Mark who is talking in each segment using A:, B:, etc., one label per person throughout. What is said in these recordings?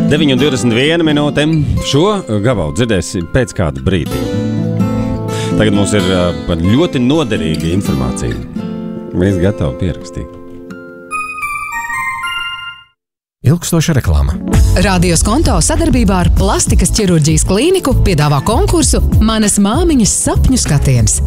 A: 9:21 minūte. Šo gabalu dzirdēsim pēc kāda brīdī. Tagad mums ir ļoti noderīga informācija. Mēs gatavi pierakstīt.
B: Ilgstoša reklāma.
C: Radios Konto sadarbībā ar Plastikas ķirurģijas klīniku piedāvā konkursu Manas māmiņas sapņu skatiens.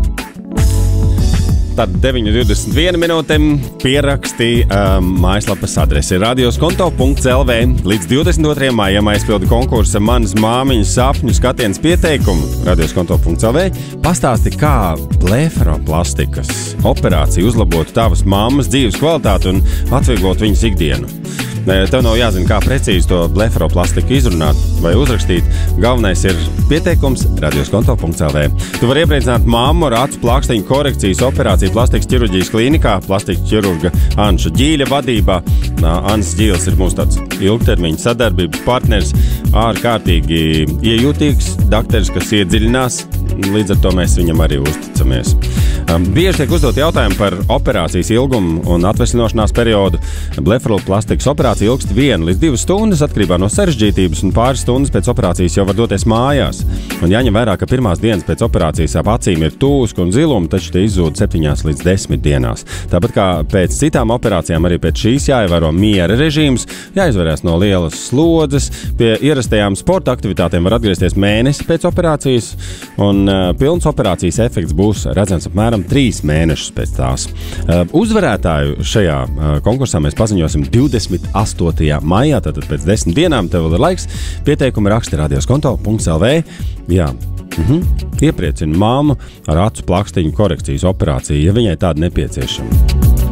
A: Tad 9:21 minūtēm pierakstīja mājaslapas adresi radioskonto.lv. Līdz 22. maijam aizpildi konkursa Manas māmiņas sapņu skatiens pieteikumu radioskonto.lv. Pastāsti, kā blefaroplastikas operācija uzlabotu tavas mammas dzīves kvalitāti un atvieglotu viņas ikdienu. Tev nav jāzina, kā precīzi to blefaroplastiku izrunāt vai uzrakstīt. Galvenais ir pieteikums radioskonto.lv. Tu vari iepriecināt mammu ar acu plāksteņu korekcijas operāciju Plastikas ķirurģijas klīnikā, plastikas ķirurga Anša Ģīļa vadībā. Ans Ģīls ir mūsu tāds ilgtermiņa sadarbības partners, ārkārtīgi iejūtīgs dakteris, kas iedziļinās. Līdz ar to mēs viņam arī uzticamies. Bieži tiek uzdot jautājumi par operācijas ilgumu un atvesļošanās periodu. Blefaroplastikas operācija ilgst 1 līdz 2 stundas atkarībā no sarežģītības, un pāris stundas pēc operācijas jau var doties mājās. Un jāņem vērā, ka pirmās dienas pēc operācijas ap acīm ir tūska un ziluma, taču tie izzūd 7 līdz 10 dienās. Tāpat kā pēc citām operācijām, arī pēc šīs jāievēro miera režīms, jāizvarās no lielas slodzes. Pie ierastajām sporta aktivitātēm var atgriezties mēnesi pēc operācijas, un pilns operācijas efekts būs redzams apmēram 3 mēnešus pēc tās. Uzvarētāju šajā konkursā mēs paziņosim 28. maijā, tātad pēc 10 dienām. Tev vēl ir laiks. Pieteikumi raksti radioskonto.lv. Jā. Iepriecina mammu ar acu plakstiņu korekcijas operāciju, ja viņai tāda nepieciešama.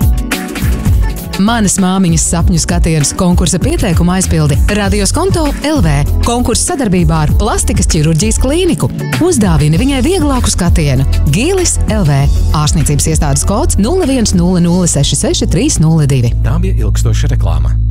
C: Manas māmiņas sapņu skatiens konkursa pieteikuma aizpildi Radioskonto.lv. Konkurss sadarbībā ar Plastikas ķirurģijas klīniku. Uzdāvini viņai vieglāku skatienu. Gīlis LV. Ārstniecības iestādes kods 010066 302.
B: Tā bija ilgstoša reklāma.